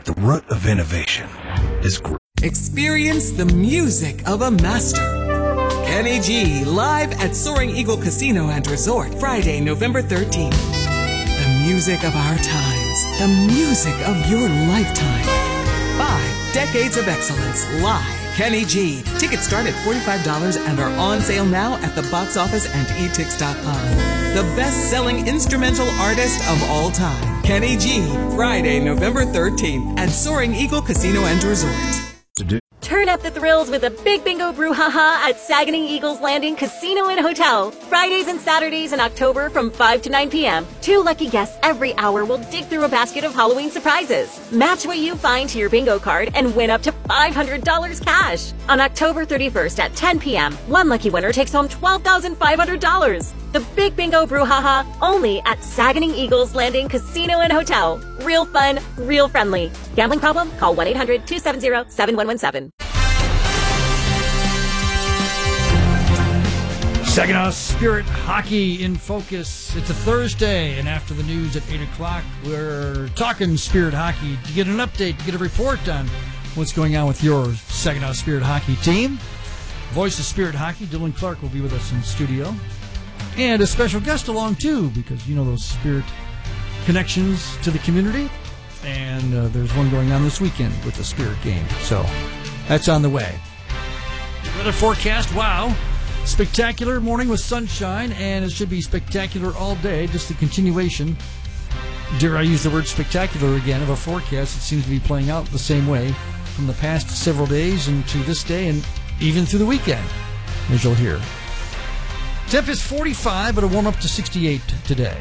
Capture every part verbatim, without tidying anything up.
At the root of innovation is growth. Experience the music of a master. Kenny G live at Soaring Eagle Casino and Resort, Friday, November thirteenth. The music of our times. The music of your lifetime. Five decades of excellence live. Kenny G. Tickets start at forty-five dollars and are on sale now at the box office and e tix dot com. The best-selling instrumental artist of all time. Kenny G. Friday, November thirteenth at Soaring Eagle Casino and Resort. Turn up the thrills with a big bingo brouhaha at Saganing Eagles Landing Casino and Hotel. Fridays and Saturdays in October from five to nine p.m. Two lucky guests every hour will dig through a basket of Halloween surprises. Match what you find to your bingo card and win up to five hundred dollars cash. On October thirty-first at ten p.m., one lucky winner takes home twelve thousand five hundred dollars. The Big Bingo Brouhaha only at Saganing Eagles Landing Casino and Hotel. Real fun, real friendly. Gambling problem? Call one eight hundred two seven zero seven one one seven. Saginaw Spirit Hockey in focus. It's a Thursday, and after the news at eight o'clock, we're talking Spirit Hockey to get an update, to get a report on what's going on with your Saginaw Spirit Hockey team. Voice of Spirit Hockey, Dylan Clark, will be with us in the studio. And a special guest along, too, because you know those Spirit connections to the community. And uh, there's one going on this weekend with the Spirit game. So that's on the way. Weather forecast, wow. Spectacular morning with sunshine, and it should be spectacular all day. Just the continuation, dare I use the word spectacular again, of a forecast that seems to be playing out the same way from the past several days into this day and even through the weekend, as you'll hear. Temp is forty-five, but a warm up to sixty-eight today.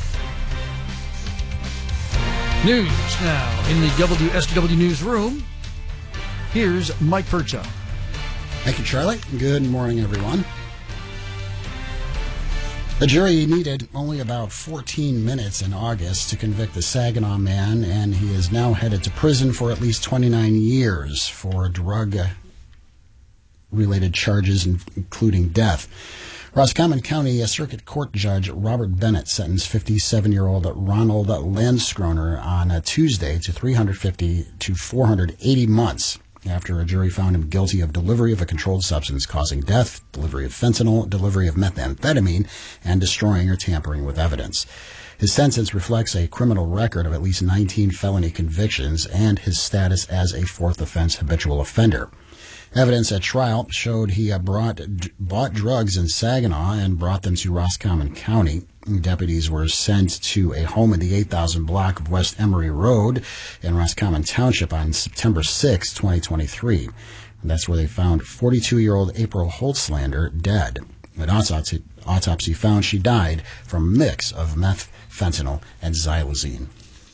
News now in the W S W Newsroom. Here's Mike Percha. Thank you, Charlie. Good morning, everyone. The jury needed only about fourteen minutes in August to convict the Saginaw man, and he is now headed to prison for at least twenty-nine years for drug-related charges, including death. Roscommon County Circuit Court Judge Robert Bennett sentenced fifty-seven-year-old Ronald Landskroner on a Tuesday to three hundred fifty to four hundred eighty months after a jury found him guilty of delivery of a controlled substance causing death, delivery of fentanyl, delivery of methamphetamine, and destroying or tampering with evidence. His sentence reflects a criminal record of at least nineteen felony convictions and his status as a fourth offense habitual offender. Evidence at trial showed he had brought, bought drugs in Saginaw and brought them to Roscommon County. Deputies were sent to a home in the eight thousand block of West Emery Road in Roscommon Township on September sixth, twenty twenty-three. And that's where they found forty-two-year-old April Holtzlander dead. An autopsy, autopsy found she died from a mix of meth, fentanyl, and xylazine.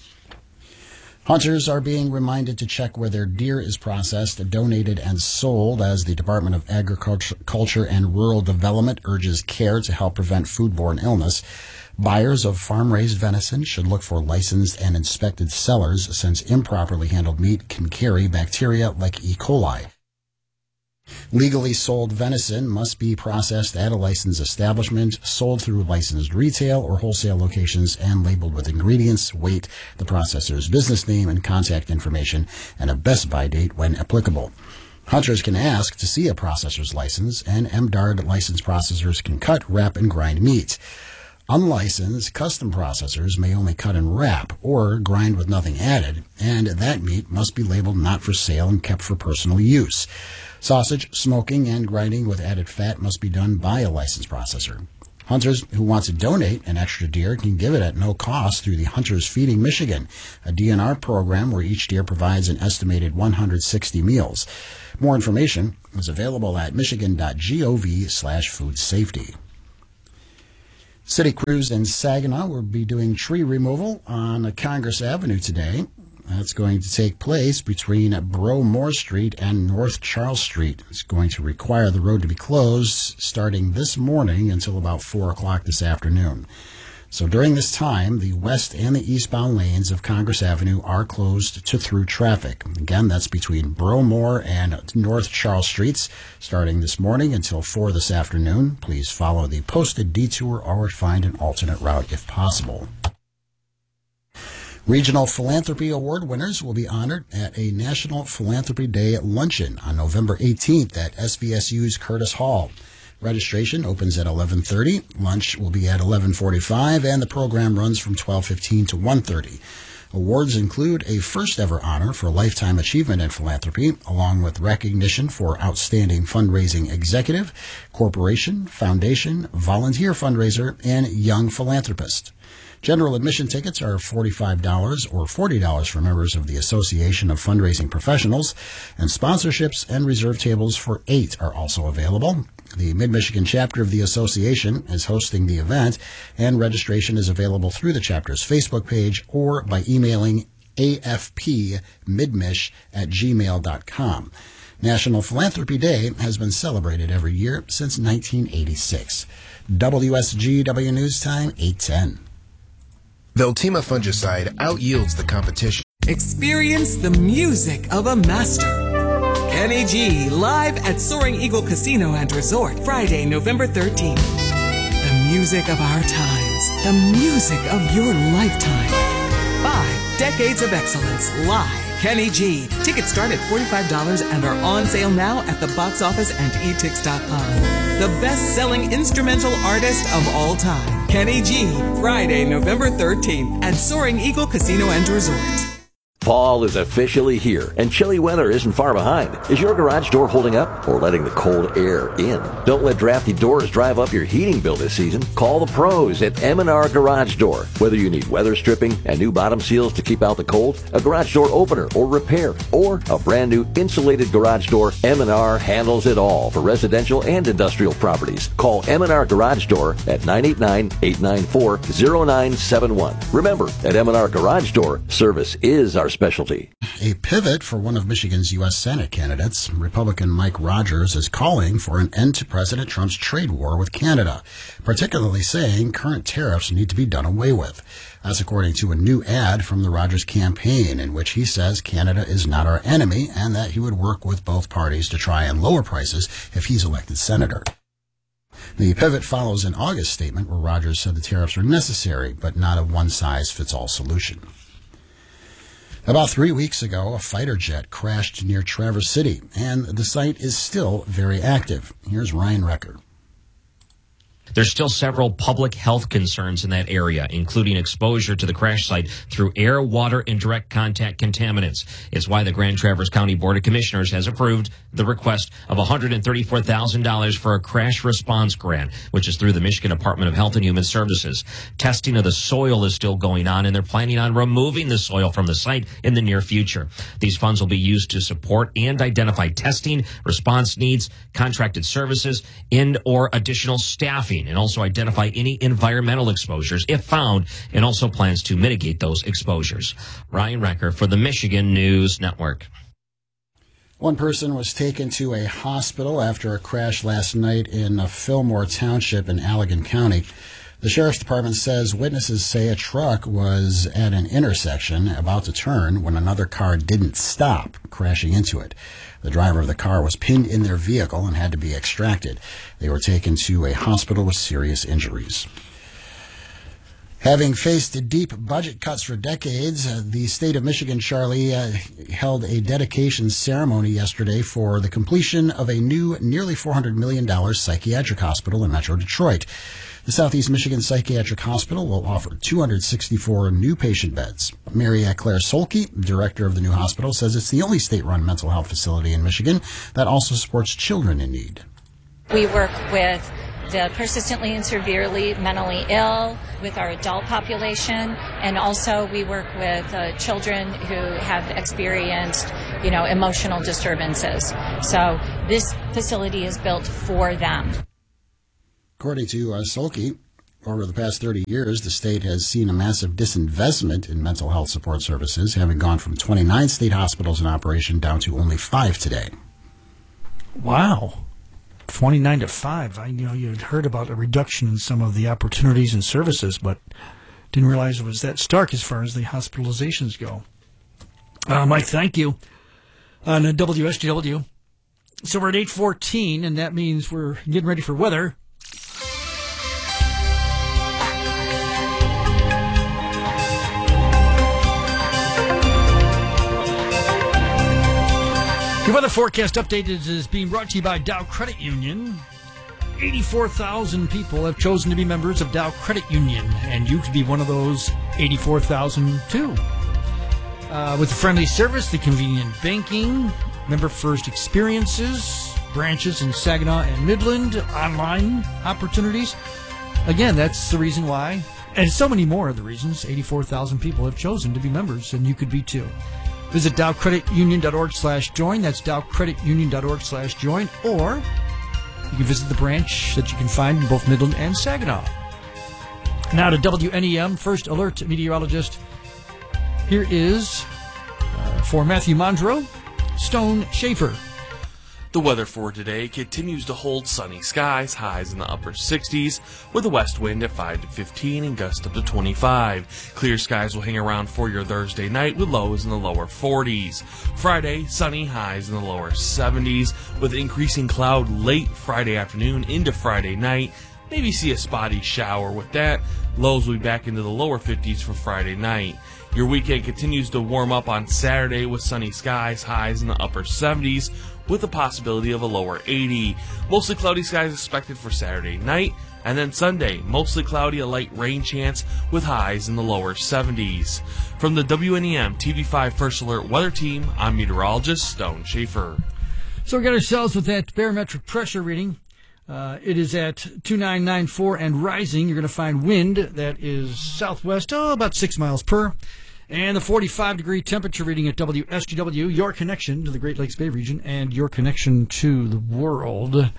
Hunters are being reminded to check where their deer is processed, donated, and sold as the Department of Agriculture and Rural Development urges care to help prevent foodborne illness. Buyers of farm-raised venison should look for licensed and inspected sellers, since improperly handled meat can carry bacteria like E. coli. Legally sold venison must be processed at a licensed establishment, sold through licensed retail or wholesale locations, and labeled with ingredients, weight, the processor's business name and contact information, and a best-by date when applicable. Hunters can ask to see a processor's license, and M D A R D licensed processors can cut, wrap, and grind meat. Unlicensed custom processors may only cut and wrap or grind with nothing added, and that meat must be labeled not for sale and kept for personal use. Sausage, smoking, and grinding with added fat must be done by a licensed processor. Hunters who want to donate an extra deer can give it at no cost through the Hunters Feeding Michigan, a D N R program where each deer provides an estimated one hundred sixty meals. More information is available at michigan.gov slash food safety. City crews in Saginaw will be doing tree removal on Congress Avenue today. That's going to take place between Bro Moore Street and North Charles Street. It's going to require the road to be closed starting this morning until about four o'clock this afternoon. So during this time, the west and the eastbound lanes of Congress Avenue are closed to through traffic. Again, that's between Bro Moore and North Charles Streets starting this morning until four this afternoon. Please follow the posted detour or find an alternate route if possible. Regional Philanthropy Award winners will be honored at a National Philanthropy Day luncheon on November eighteenth at S V S U's Curtis Hall. Registration opens at eleven thirty, lunch will be at eleven forty-five, and the program runs from twelve fifteen to one thirty. Awards include a first-ever honor for Lifetime Achievement in Philanthropy, along with recognition for Outstanding Fundraising Executive, Corporation, Foundation, Volunteer Fundraiser, and Young Philanthropist. General admission tickets are forty-five dollars or forty dollars for members of the Association of Fundraising Professionals, and sponsorships and reserve tables for eight are also available. The Mid-Michigan chapter of the association is hosting the event, and registration is available through the chapter's Facebook page or by emailing a f p midmish at gmail dot com. National Philanthropy Day has been celebrated every year since nineteen eighty-six. W S G W News Time, eight ten. Veltima fungicide outyields the competition. Experience the music of a master. Kenny G, live at Soaring Eagle Casino and Resort, Friday, November thirteenth. The music of our times, the music of your lifetime. Five decades of excellence, live. Kenny G. Tickets start at forty-five dollars and are on sale now at the box office and e tix dot com. The best-selling instrumental artist of all time, Kenny G. Friday, November thirteenth at Soaring Eagle Casino and Resort. Fall is officially here, and chilly weather isn't far behind. Is your garage door holding up or letting the cold air in? Don't let drafty doors drive up your heating bill this season. Call the pros at M and R Garage Door. Whether you need weather stripping and new bottom seals to keep out the cold, a garage door opener or repair, or a brand new insulated garage door, M and R handles it all for residential and industrial properties. Call M and R Garage Door at nine eight nine, eight nine four, zero nine seven one. Remember, at M and R Garage Door, service is our specialty. A pivot for one of Michigan's U S Senate candidates, Republican Mike Rogers, is calling for an end to President Trump's trade war with Canada, particularly saying current tariffs need to be done away with. That's according to a new ad from the Rogers campaign, in which he says Canada is not our enemy and that he would work with both parties to try and lower prices if he's elected senator. The pivot follows an August statement where Rogers said the tariffs are necessary, but not a one-size-fits-all solution. About three weeks ago, a fighter jet crashed near Traverse City, and the site is still very active. Here's Ryan Recker. There's still several public health concerns in that area, including exposure to the crash site through air, water, and direct contact contaminants. It's why the Grand Traverse County Board of Commissioners has approved the request of one hundred thirty-four thousand dollars for a crash response grant, which is through the Michigan Department of Health and Human Services. Testing of the soil is still going on, and they're planning on removing the soil from the site in the near future. These funds will be used to support and identify testing, response needs, contracted services, and or additional staffing, and also identify any environmental exposures if found, and also plans to mitigate those exposures. Ryan Recker for the Michigan News Network. One person was taken to a hospital after a crash last night in Fillmore Township in Allegan County. The Sheriff's Department says witnesses say a truck was at an intersection about to turn when another car didn't stop, crashing into it. The driver of the car was pinned in their vehicle and had to be extracted. They were taken to a hospital with serious injuries. Having faced deep budget cuts for decades, uh, the state of Michigan, Charlie, uh, held a dedication ceremony yesterday for the completion of a new nearly four hundred million dollars psychiatric hospital in Metro Detroit. The Southeast Michigan Psychiatric Hospital will offer two hundred sixty-four new patient beds. Mary Claire Solke, director of the new hospital, says it's the only state-run mental health facility in Michigan that also supports children in need. We work with the persistently and severely mentally ill, with our adult population, and also we work with uh, children who have experienced, you know, emotional disturbances. So this facility is built for them. According to uh, Solke, over the past thirty years, the state has seen a massive disinvestment in mental health support services, having gone from twenty-nine state hospitals in operation down to only five today. Wow. twenty-nine to five. I you know you had heard about a reduction in some of the opportunities and services, but didn't realize it was that stark as far as the hospitalizations go. Uh, Mike, thank you. On uh, W S G W. So we're at eight fourteen, and that means we're getting ready for weather. Your weather forecast update is, is being brought to you by Dow Credit Union. eighty-four thousand people have chosen to be members of Dow Credit Union, and you could be one of those eighty-four thousand too. Uh, with the friendly service, the convenient banking, member-first experiences, branches in Saginaw and Midland, online opportunities. Again, that's the reason why, and so many more of the reasons, eighty-four thousand people have chosen to be members, and you could be too. Visit dowcreditunion.org slash join. That's dowcreditunion.org slash join. Or you can visit the branch that you can find in both Midland and Saginaw. Now to W N E M, First Alert Meteorologist. Here is, uh, for Matthew Mondro, Stone Schaefer. The weather for today continues to hold sunny skies, highs in the upper sixties, with a west wind at five to fifteen and gusts up to twenty-five. Clear skies will hang around for your Thursday night with lows in the lower forties. Friday, sunny, highs in the lower seventies, with increasing cloud late Friday afternoon into Friday night. Maybe see a spotty shower with that. Lows will be back into the lower fifties for Friday night. Your weekend continues to warm up on Saturday with sunny skies, highs in the upper seventies, with the possibility of a lower eighty. Mostly cloudy skies expected for Saturday night, and then Sunday, mostly cloudy, a light rain chance with highs in the lower seventies. From the W N E M T V five First Alert Weather Team, I'm meteorologist Stone Schaefer. So we got ourselves with that barometric pressure reading. Uh, it is at two nine nine four and rising. You're going to find wind that is southwest, oh, about six miles per. And the forty-five degree temperature reading at W S G W, your connection to the Great Lakes Bay region and your connection to the world.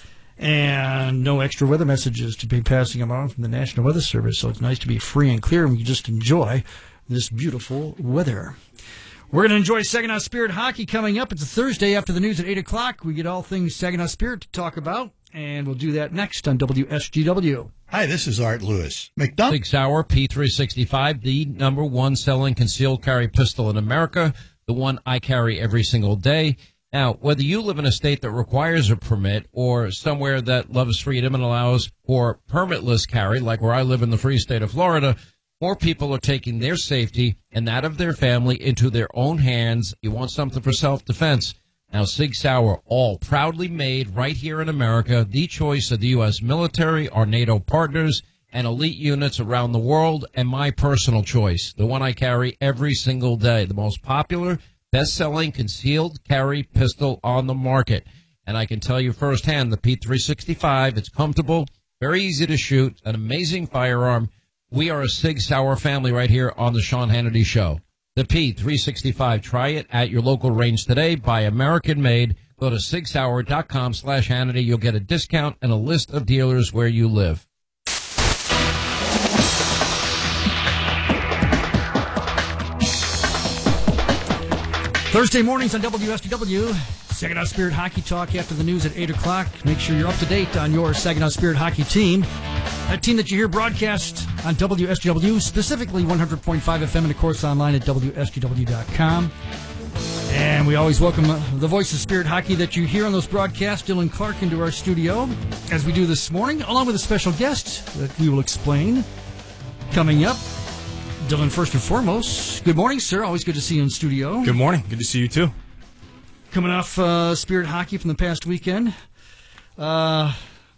And no extra weather messages to be passing along from the National Weather Service, so it's nice to be free and clear and we just enjoy this beautiful weather. We're going to enjoy Saginaw Spirit hockey coming up. It's a Thursday after the news at eight o'clock. We get all things Saginaw Spirit to talk about, and we'll do that next on W S G W. Hi, this is Art Lewis. McDonald. Sig Sauer P three sixty-five, the number one selling concealed carry pistol in America, the one I carry every single day. Now, whether you live in a state that requires a permit or somewhere that loves freedom and allows for permitless carry, like where I live in the free state of Florida, more people are taking their safety and that of their family into their own hands. You want something for self-defense. Now, Sig Sauer, all proudly made right here in America, the choice of the U S military, our NATO partners, and elite units around the world, and my personal choice, the one I carry every single day, the most popular, best-selling concealed carry pistol on the market. And I can tell you firsthand, the P three sixty-five, it's comfortable, very easy to shoot, an amazing firearm. We are a Sig Sauer family right here on the Sean Hannity Show. The P three sixty-five. Try it at your local range today. Buy American made. Go to sig sauer dot com slash Hannity. You'll get a discount and a list of dealers where you live. Thursday mornings on W S G W. Saginaw Spirit Hockey Talk after the news at eight o'clock. Make sure you're up to date on your Saginaw Spirit Hockey team. That team that you hear broadcast on W S G W, specifically one hundred point five F M, and of course online at W S G W dot com. And we always welcome the voice of Spirit Hockey that you hear on those broadcasts, Dylan Clark, into our studio, as we do this morning, along with a special guest that we will explain coming up. Dylan, first and foremost, good morning, sir. Always good to see you in studio. Good morning. Good to see you, too. Coming off uh, Spirit Hockey from the past weekend. Uh,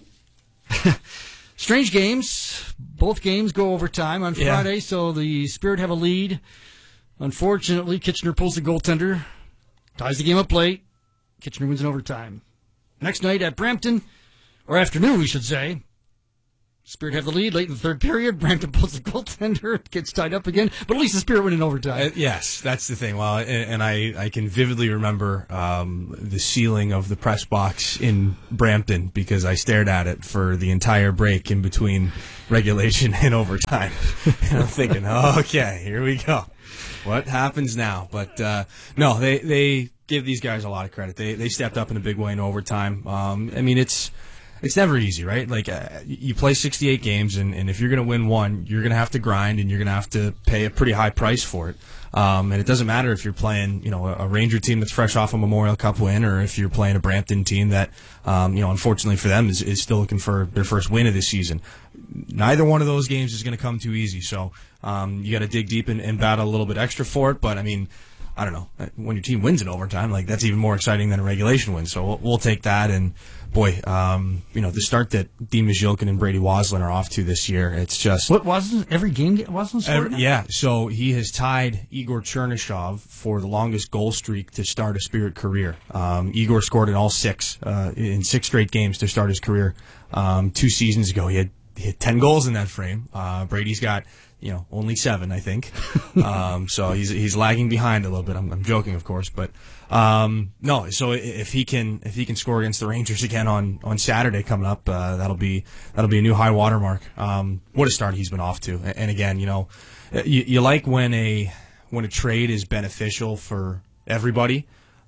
strange games. Both games go overtime on Yeah. Friday, so the Spirit have a lead. Unfortunately, Kitchener pulls the goaltender, ties the game up late. Kitchener wins in overtime. Next night at Brampton, or afternoon, we should say, Spirit have the lead late in the third period. Brampton pulls the goaltender, gets tied up again, but at least the Spirit win in overtime. Uh, yes, that's the thing. Well, and, and I, I can vividly remember um, the ceiling of the press box in Brampton because I stared at it for the entire break in between regulation and overtime. And I'm thinking, okay, here we go. What happens now? But uh, no, they they give these guys a lot of credit. They they stepped up in a big way in overtime. Um, I mean, it's. It's never easy, right? Like, uh, you play sixty-eight games, and, and if you're going to win one, you're going to have to grind, and you're going to have to pay a pretty high price for it. Um, and it doesn't matter if you're playing, you know, a, a Ranger team that's fresh off a Memorial Cup win, or if you're playing a Brampton team that, um, you know, unfortunately for them is, is still looking for their first win of this season. Neither one of those games is going to come too easy. So um, you got to dig deep and, and battle a little bit extra for it. But, I mean, I don't know, when your team wins in overtime, like that's even more exciting than a regulation win. So we'll, we'll take that. And boy, um, you know, the start that Dean Majilkin and Brady Waslin are off to this year, it's just what wasn't every game wasn't scored? Yeah, so he has tied Igor Chernyshov for the longest goal streak to start a Spirit career. Um, Igor scored in all six uh, in six straight games to start his career. Um, two seasons ago, he had, he had ten goals in that frame. Uh, Brady's got, you know, only seven, I think. um, so he's he's lagging behind a little bit. I'm, I'm joking, of course, but um, no. So if he can if he can score against the Rangers again on, on Saturday coming up, uh, that'll be that'll be a new high watermark. Um, what a start he's been off to. And again, you know, you, you like when a when a trade is beneficial for everybody.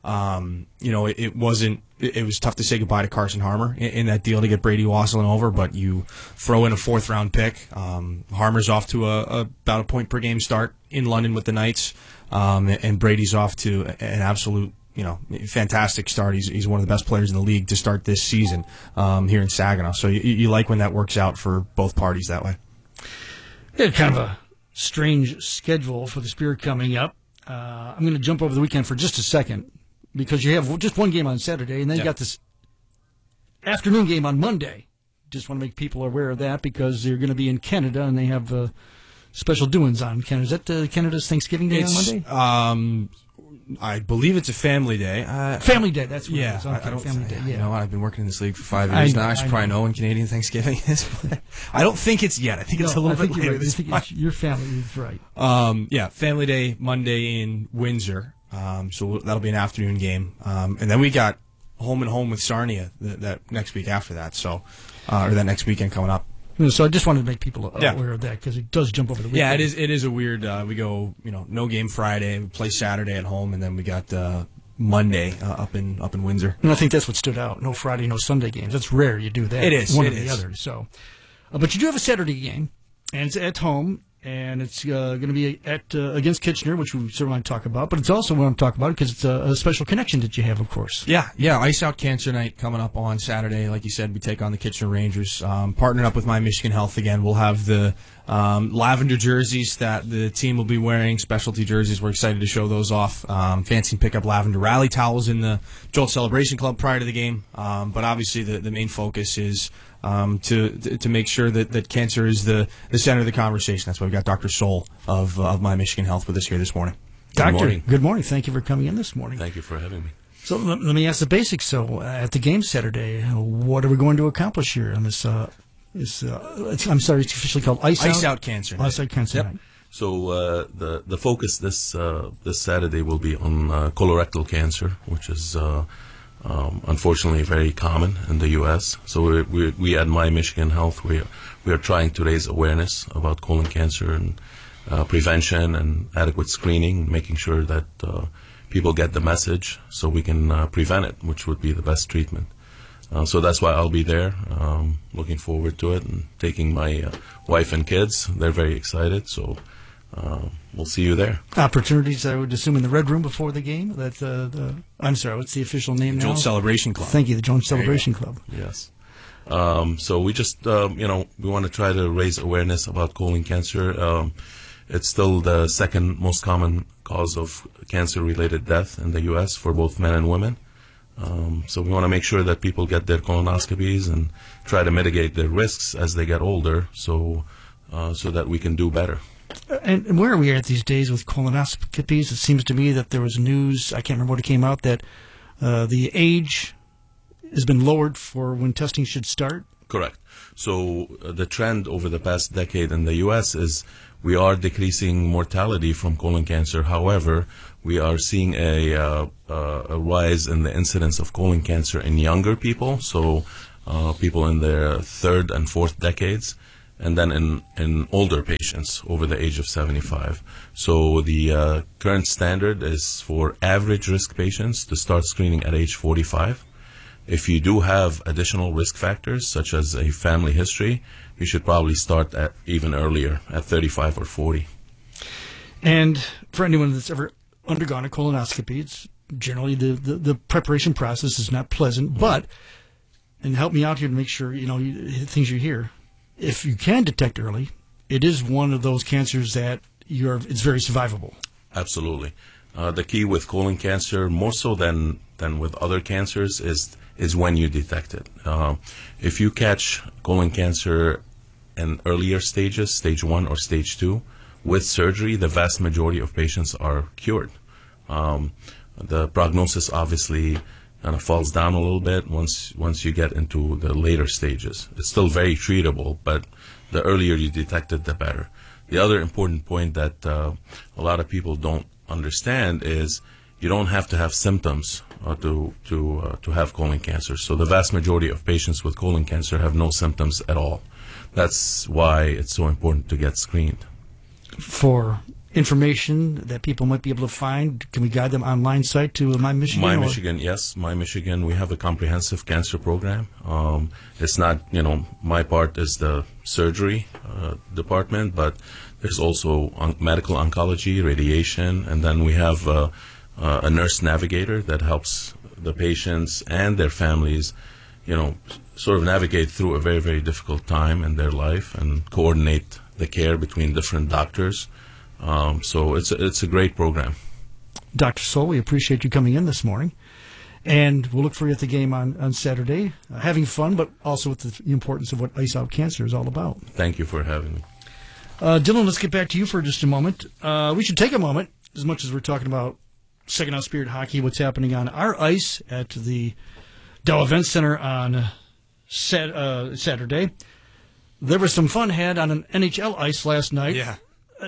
Um, you know, it, it wasn't. It, it was tough to say goodbye to Carson Harmer in, in that deal to get Brady Waslin over, but you throw in a fourth round pick. Um, Harmer's off to a, a about a point per game start in London with the Knights, um, and Brady's off to an absolute, you know, fantastic start. He's he's one of the best players in the league to start this season um, here in Saginaw. So you, you like when that works out for both parties that way. Yeah, kind of a strange schedule for the Spirit coming up. Uh, I'm going to jump over the weekend for just a second, because you have just one game on Saturday, and then you Yeah. got this afternoon game on Monday. Just want to make people aware of that, because they're going to be in Canada, and they have uh, special doings on Canada. Is that uh, Canada's Thanksgiving Day It's, on Monday? Um, I believe it's a family day. Uh, Family Day, that's what yeah, it is. Okay, I, I don't, Family Day, You yeah. know what? I've been working in this league for five I years know, now. I should I probably know. know when Canadian Thanksgiving is. I don't think it's yet. I think it's a No, little I bit think later you're right. this I think month. it's- your family is right. Um, yeah, Family Day Monday in Windsor. Um, so that'll be an afternoon game. Um, and then we got home and home with Sarnia that, that next week after that. So, uh, or that next weekend coming up. So I just wanted to make people Yeah. aware of that, because it does jump over the weekend. Yeah, it is. It is a weird. Uh, we go, you know, no game Friday. We play Saturday at home, and then we got uh, Monday uh, up in up in Windsor. And I think that's what stood out. No Friday, no Sunday games. That's rare you do that. It is, One it or the is. other. So, uh, but you do have a Saturday game, and it's at home, and it's uh, going to be at uh, against Kitchener, which we certainly want to talk about. But it's also what I'm talking about, because it's a, a special connection that you have, of course. Yeah, yeah. Ice Out Cancer Night coming up on Saturday. Like you said, we take on the Kitchener Rangers. Um, partnering up with My Michigan Health again. We'll have the um, lavender jerseys that the team will be wearing, specialty jerseys. We're excited to show those off. Um, fancy pick up lavender rally towels in the Jolt Celebration Club prior to the game. Um, but obviously, the, the main focus is um, to to make sure that, that cancer is the, the center of the conversation. That's why we got Doctor Soul of uh, of My Michigan Health with us here this morning. Doctor, morning. good morning. Thank you for coming in this morning. Thank you for having me. So let, let me ask the basics. So uh, at the game Saturday, uh, what are we going to accomplish here on this? Uh, this uh, it's, I'm sorry, it's officially called Ice, Ice Out, Out Cancer Night. Ice Out Cancer Yep. Night. So uh, the the focus this uh, this Saturday will be on uh, colorectal cancer, which is uh, um, unfortunately very common in the U S. So we we, we at My Michigan Health we we are trying to raise awareness about colon cancer and uh, prevention and adequate screening, making sure that uh, people get the message so we can uh, prevent it, which would be the best treatment. Uh, so that's why I'll be there. Um, looking forward to it and taking my uh, wife and kids. They're very excited. So uh, we'll see you there. Opportunities, I would assume, in the Red Room before the game. That uh, the I'm sorry, what's the official name now? Jolt Celebration Club. Thank you, the Joint There you Celebration go. Club. Yes. Um, so we just, um, you know, we want to try to raise awareness about colon cancer. Um, it's still the second most common cause of cancer-related death in the U S for both men and women. Um, so we want to make sure that people get their colonoscopies and try to mitigate their risks as they get older, so uh, so that we can do better. And, and where are we at these days with colonoscopies? It seems to me that there was news, I can't remember what it came out, that uh, the age has been lowered for when testing should start. Correct. So uh, the trend over the past decade in the U S is we are decreasing mortality from colon cancer. However, we are seeing a, uh, uh, a rise in the incidence of colon cancer in younger people, so uh, people in their third and fourth decades, and then in, in older patients over the age of seventy-five. So the uh, current standard is for average risk patients to start screening at age forty-five. If you do have additional risk factors, such as a family history, you should probably start at even earlier, at thirty-five or forty. And for anyone that's ever undergone a colonoscopy, it's generally the, the, the preparation process is not pleasant, but, and help me out here to make sure, you know, you, things you hear, if you can detect early, it is one of those cancers that you're, it's very survivable. Absolutely. Uh, the key with colon cancer, more so than, than with other cancers, is is when you detect it. Uh, if you catch colon cancer in earlier stages, stage one or stage two, with surgery, the vast majority of patients are cured. Um, the prognosis obviously kind of falls down a little bit once once you get into the later stages. It's still very treatable, but the earlier you detect it, the better. The other important point that uh, a lot of people don't understand is you don't have to have symptoms uh, to to uh, to have colon cancer. So the vast majority of patients with colon cancer have no symptoms at all. That's why it's so important to get screened. For information that people might be able to find, can we guide them online site to My Michigan? My or? Michigan, yes, My Michigan. We have a comprehensive cancer program. Um, it's not, you know, my part is the surgery uh, department, but there's also on- medical oncology, radiation, and then we have uh, uh, a nurse navigator that helps the patients and their families, you know, sort of navigate through a very, very difficult time in their life and coordinate the care between different doctors. Um, so it's a, it's a great program. Doctor Soul, we appreciate you coming in this morning. And we'll look for you at the game on, on Saturday, uh, having fun, but also with the importance of what Ice Out Cancer is all about. Thank you for having me. Uh, Dylan, let's get back to you for just a moment. Uh, we should take a moment, as much as we're talking about Second Out Spirit Hockey, what's happening on our ice at the Dow Event Center on sat, uh, Saturday. There was some fun had on an N H L ice last night. Yeah. Uh,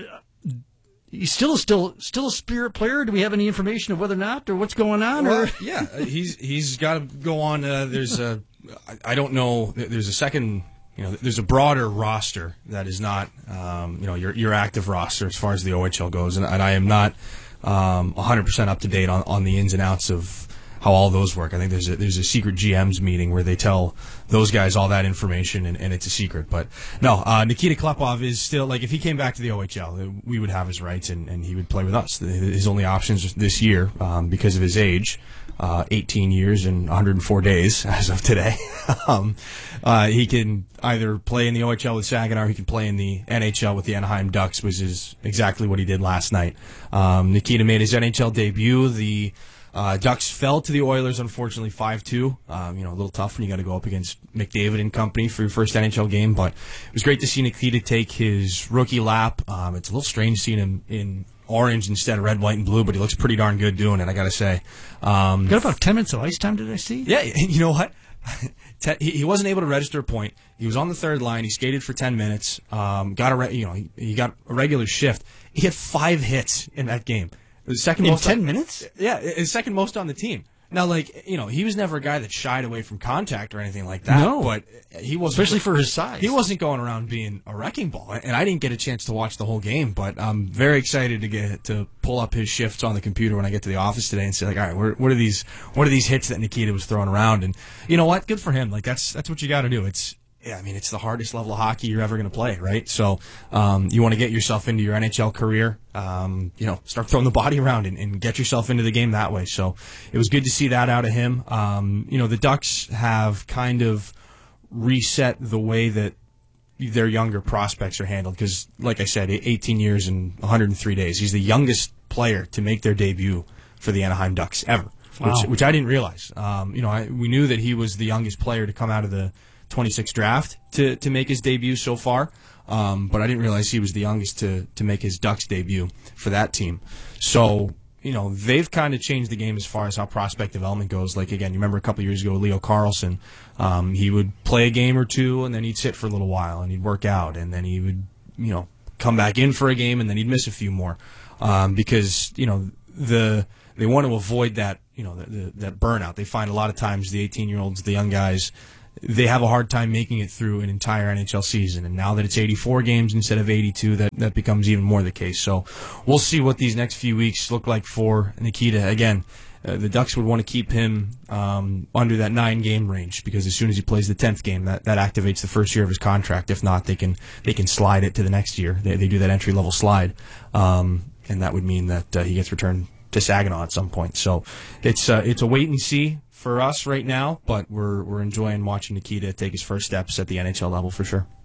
he's still still still a Spirit player. Do we have any information of whether or not, or what's going on? Well, or? yeah, he's he's got to go on. Uh, there's a, I don't know. There's a second. You know, there's a broader roster that is not, um, you know, your your active roster as far as the O H L goes, and, and I am not um, one hundred percent up to date on, on the ins and outs of how all those work. I think there's a, there's a secret G Ms meeting where they tell those guys all that information, and, and it's a secret. But no, uh, Nikita Klepov is still, like, if he came back to the O H L, we would have his rights, and, and he would play with us. His only options this year, um, because of his age, uh, eighteen years and one hundred four days as of today, um, uh, he can either play in the O H L with Saginaw, or he can play in the N H L with the Anaheim Ducks, which is exactly what he did last night. Um, Nikita made his N H L debut. The Uh, Ducks fell to the Oilers, unfortunately, five two. Um, you know, a little tough when you got to go up against McDavid and company for your first N H L game, but it was great to see Nikita take his rookie lap. Um, it's a little strange seeing him in orange instead of red, white, and blue, but he looks pretty darn good doing it, I got to say. Um, Got about ten minutes of ice time, did I see? Yeah, you know what? he, he wasn't able to register a point. He was on the third line. He skated for ten minutes. Um, got a re- you know he, he got a regular shift. He had five hits in that game. The second in most ten on, minutes? Yeah, his second most on the team. Now, like, you know, he was never a guy that shied away from contact or anything like that. No. But he wasn't. Especially for his size. He wasn't going around being a wrecking ball. And I didn't get a chance to watch the whole game, but I'm very excited to get to pull up his shifts on the computer when I get to the office today and say, like, all right, what are these, what are these hits that Nikita was throwing around? And you know what? Good for him. Like, that's, that's what you got to do. It's, Yeah, I mean, it's the hardest level of hockey you're ever going to play, right? So um, you want to get yourself into your N H L career, um, you know, start throwing the body around and, and get yourself into the game that way. So it was good to see that out of him. Um, you know, the Ducks have kind of reset the way that their younger prospects are handled because, like I said, eighteen years and one hundred three days. He's the youngest player to make their debut for the Anaheim Ducks ever, Wow. which, which I didn't realize. Um, you know, I, we knew that he was the youngest player to come out of the twenty-six draft to, to make his debut so far, um, but I didn't realize he was the youngest to, to make his Ducks debut for that team. So, you know, they've kind of changed the game as far as how prospect development goes. Like, again, you remember a couple of years ago, Leo Carlson, um, he would play a game or two, and then he'd sit for a little while, and he'd work out, and then he would, you know, come back in for a game, and then he'd miss a few more, um, because, you know, the they want to avoid that, you know, the, the, that burnout. They find a lot of times the eighteen-year-olds, the young guys, they have a hard time making it through an entire N H L season. And now that it's eighty-four games instead of eighty-two, that, that becomes even more the case. So we'll see what these next few weeks look like for Nikita. Again, uh, the Ducks would want to keep him um, under that nine-game range because as soon as he plays the tenth game, that, that activates the first year of his contract. If not, they can they can slide it to the next year. They, they do that entry-level slide. Um, and that would mean that uh, he gets returned to Saginaw at some point. So it's uh, it's a wait and see for us right now, but we're we're enjoying watching Nikita take his first steps at the N H L level for sure.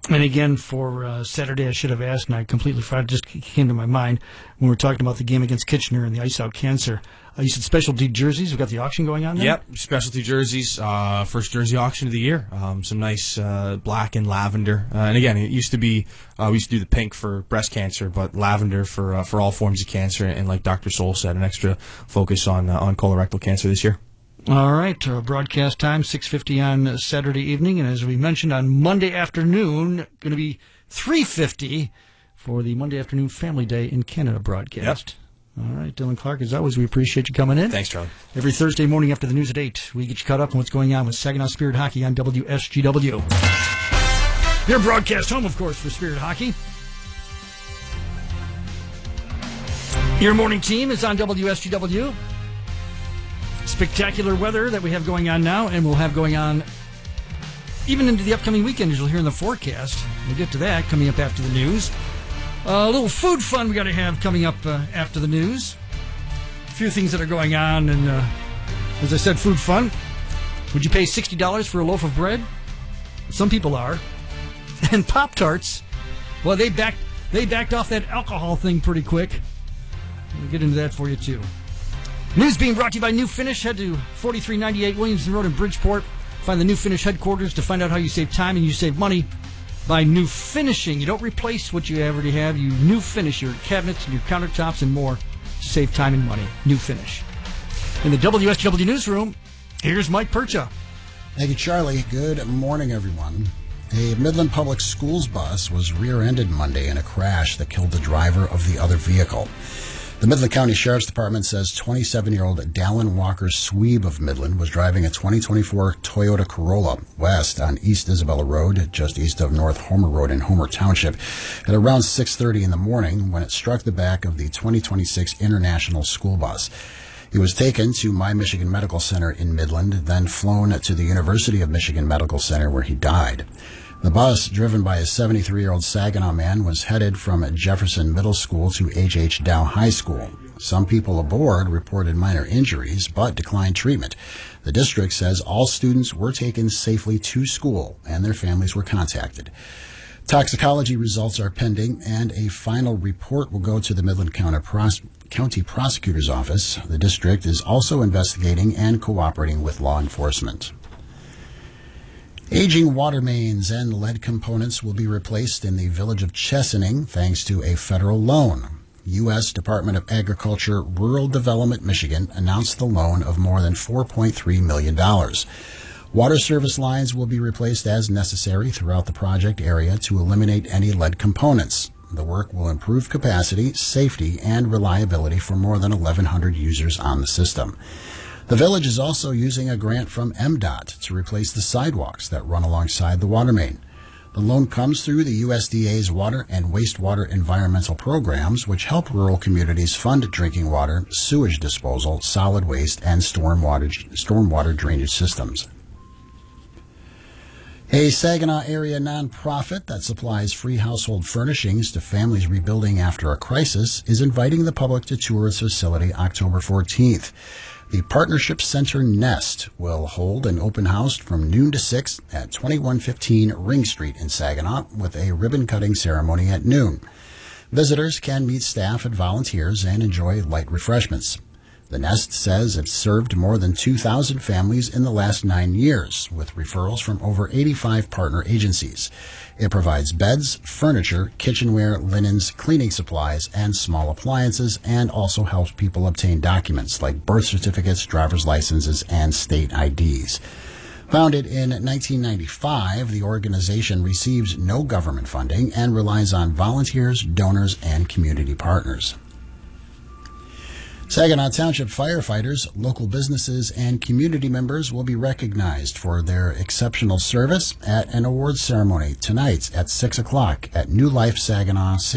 And again, for uh, Saturday, I should have asked, and I completely forgot. It just came to my mind when we were talking about the game against Kitchener and the Ice Out Cancer. Uh, you said specialty jerseys. We've got the auction going on there? Yep, specialty jerseys. Uh, first jersey auction of the year. Um, some nice uh, black and lavender. Uh, and again, it used to be, uh, we used to do the pink for breast cancer, but lavender for uh, for all forms of cancer. And like Doctor Soul said, an extra focus on uh, on colorectal cancer this year. All right, uh, broadcast time, six fifty on Saturday evening. And as we mentioned, on Monday afternoon, going to be three fifty for the Monday Afternoon Family Day in Canada broadcast. Yep. All right, Dylan Clark, as always, we appreciate you coming in. Thanks, Charlie. Every Thursday morning after the news at eight, we get you caught up on what's going on with Saginaw Spirit Hockey on W S G W. Your broadcast home, of course, for Spirit Hockey. Your morning team is on W S G W. Spectacular weather that we have going on now, and we'll have going on even into the upcoming weekend, as you'll hear in the forecast. We'll get to that coming up after the news. Uh, a little food fun we got to have coming up uh, after the news. A few things that are going on, and uh, as I said, food fun. Would you pay sixty dollars for a loaf of bread? Some people are. And Pop-Tarts, well, they backed, they backed off that alcohol thing pretty quick. We'll get into that for you, too. News being brought to you by New Finish. Head to forty-three ninety-eight Williamson Road in Bridgeport. Find the New Finish headquarters to find out how you save time and you save money by New Finishing. You don't replace what you already have. You New Finish your cabinets, your countertops, and more to save time and money. New Finish. In the W S W Newsroom, here's Mike Percha. Thank you, Charlie. Good morning, everyone. A Midland Public Schools bus was rear-ended Monday in a crash that killed the driver of the other vehicle. The Midland County Sheriff's Department says twenty-seven-year-old Dallin Walker Sweeb of Midland was driving a twenty twenty-four Toyota Corolla west on East Isabella Road, just east of North Homer Road in Homer Township, at around six thirty in the morning when it struck the back of the twenty twenty-six International School Bus. He was taken to My Michigan Medical Center in Midland, then flown to the University of Michigan Medical Center where he died. The bus, driven by a seventy-three-year-old Saginaw man, was headed from Jefferson Middle School to H H. Dow High School. Some people aboard reported minor injuries, but declined treatment. The district says all students were taken safely to school, and their families were contacted. Toxicology results are pending, and a final report will go to the Midland County, Pros- County Prosecutor's Office. The district is also investigating and cooperating with law enforcement. Aging water mains and lead components will be replaced in the village of Chesaning thanks to a federal loan. U S Department of Agriculture Rural Development Michigan announced the loan of more than four point three million dollars. Water service lines will be replaced as necessary throughout the project area to eliminate any lead components. The work will improve capacity, safety, and reliability for more than eleven hundred users on the system. The village is also using a grant from M DOT to replace the sidewalks that run alongside the water main. The loan comes through the U S D A's water and wastewater environmental programs, which help rural communities fund drinking water, sewage disposal, solid waste, and stormwater, stormwater drainage systems. A Saginaw area nonprofit that supplies free household furnishings to families rebuilding after a crisis is inviting the public to tour its facility October fourteenth. The Partnership Center Nest will hold an open house from noon to six at twenty-one fifteen Ring Street in Saginaw with a ribbon-cutting ceremony at noon. Visitors can meet staff and volunteers and enjoy light refreshments. The Nest says it's served more than two thousand families in the last nine years, with referrals from over eighty-five partner agencies. It provides beds, furniture, kitchenware, linens, cleaning supplies, and small appliances, and also helps people obtain documents like birth certificates, driver's licenses, and state I Ds. Founded in nineteen ninety-five, the organization receives no government funding and relies on volunteers, donors, and community partners. Saginaw Township firefighters, local businesses, and community members will be recognized for their exceptional service at an awards ceremony tonight at six o'clock at New Life Saginaw,